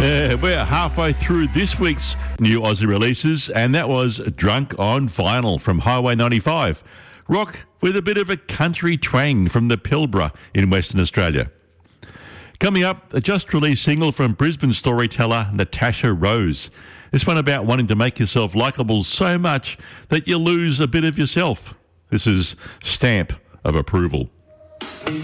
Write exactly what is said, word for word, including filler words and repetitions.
Uh, we're halfway through this week's new Aussie releases, and that was Drunk on Vinyl from Highway ninety-five. Rock with a bit of a country twang from the Pilbara in Western Australia. Coming up, a just-released single from Brisbane storyteller Natasha Rose. This one about wanting to make yourself likeable so much that you lose a bit of yourself. This is Stamp of Approval.